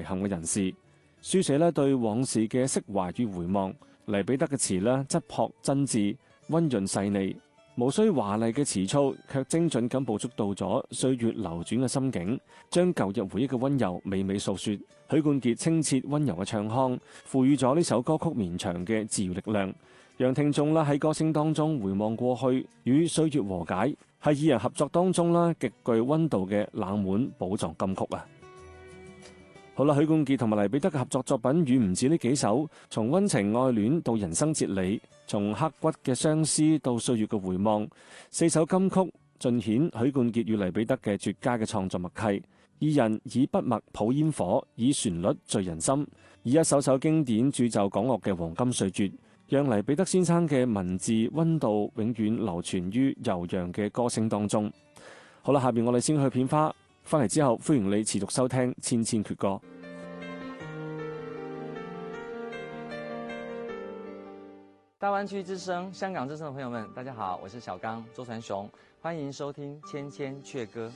憾嘅人事。書寫咧對往事嘅釋懷與回望，黎彼得嘅詞咧質樸真摯、溫潤細膩，無需華麗嘅詞操，卻精準咁捕捉到咗歲月流轉嘅心境，將舊日回憶嘅溫柔娓娓訴說。許冠傑清澈溫柔嘅唱腔，賦予咗呢首歌曲綿長嘅治癒力量，讓聽眾啦喺歌聲當中回望過去，與歲月和解，係二人合作當中啦極具溫度嘅冷門寶藏金曲啊！好啦，許冠傑同埋黎彼得嘅合作作品遠唔止呢幾首，從溫情愛戀到人生哲理，從刻骨嘅相思到歲月嘅回望，4首金曲盡顯許冠傑與黎彼得嘅絕佳嘅創作默契。二人以筆墨譜煙火，以旋律醉人心，以一首首經典鑄就港樂嘅黃金歲月，讓黎彼得先生嘅文字溫度永遠流傳於悠揚嘅歌聲當中。好啦，下邊我哋先去片花。翻嚟之後，歡迎你持續收聽千千闕歌。 大灣區之聲、香港之聲的朋友們，大家好，我是小剛周傳雄，歡迎收聽千千闕歌。